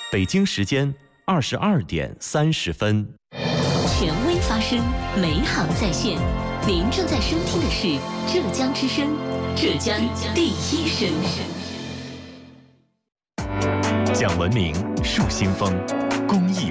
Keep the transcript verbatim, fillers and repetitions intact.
北京时间二十二点三十分。 权威发声，美好在线。您正在收听的是浙江之声，浙江第一声。 讲文明，树新风，公益